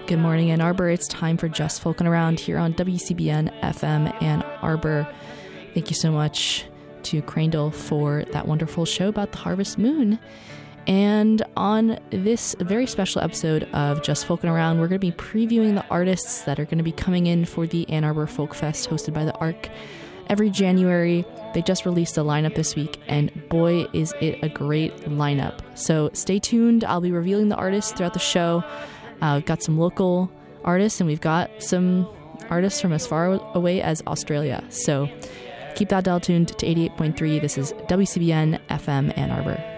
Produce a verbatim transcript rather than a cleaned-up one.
Good morning, Ann Arbor. It's time for Just Folkin' Around here on W C B N F M Ann Arbor. Thank you so much to Crandall for that wonderful show about the harvest moon. And on this very special episode of Just Folkin' Around, we're going to be previewing the artists that are going to be coming in for the Ann Arbor Folk Fest hosted by the Arc every January. They just released a lineup this week, and boy, is it a great lineup. So stay tuned. I'll be revealing the artists throughout the show. Uh, we've got some local artists, and we've got some artists from as far away as Australia. So keep that dial tuned to eighty-eight point three. This is W C B N F M Ann Arbor.